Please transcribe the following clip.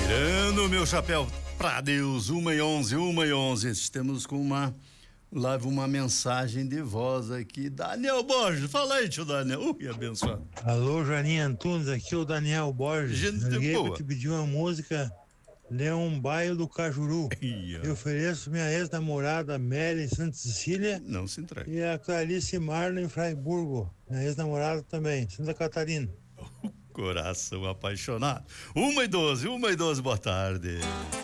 Tirando o meu chapéu pra Deus, 1h11, 1h11. Temos com uma mensagem de voz aqui. Daniel Borges, fala aí, tio Daniel. Ui, abençoado. Alô, Joaninha Antunes, aqui é o Daniel Borges. Gente Liguei boa. pra te pedir uma música, Leão Baio do Cajuru. Eu ofereço minha ex-namorada Mary em Santa Cecília. Não se entrega. E a Clarice Marno em Fraiburgo, minha ex-namorada também, Santa Catarina. Coração apaixonado. 1h12, boa tarde.